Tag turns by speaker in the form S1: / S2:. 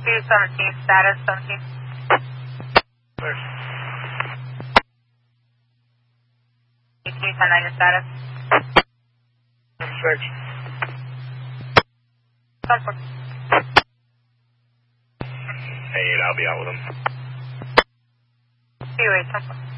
S1: 217, status 17.
S2: Clear.
S1: 210, your status.
S2: 6.
S1: 10-4.
S2: Hey, I'll be out with him.
S1: 28, 10-4.